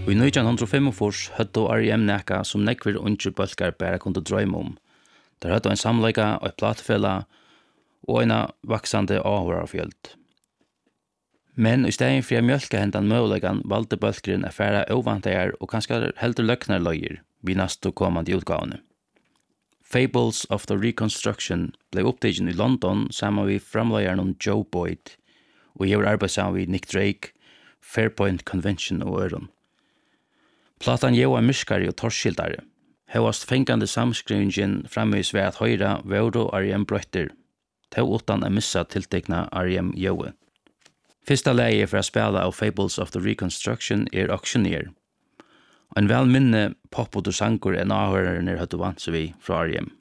I 1945 høtte R.E.M. nekka som nekver unger bølgar bare kunne drømme om. Der høtte en samleika, et platefella og en vaksande avhørarfjöld. Men i stedet for å mjølke hendan møvlegan valgte bølgren å fære ovantegar og kanskje heldur løgnar løyer vid neste kommande utgavene. Fables of the Reconstruction ble oppdagen i London sammen med framleieren Joe Boyd og gjør arbeid sammen med Nick Drake, Fairpoint Convention og øren. Platan gjør myskare og torskildare. Høyast fengande samskrivingen framvis ved at høyra våro R.E.M. brøtter, til utan å missa tiltekna R.E.M. Joe. Fyrsta leie for å spela av Fables of the Reconstruction Auctioneer. En velminne pop- og sangur en avhørerne høyde vant seg vi fra R.E.M.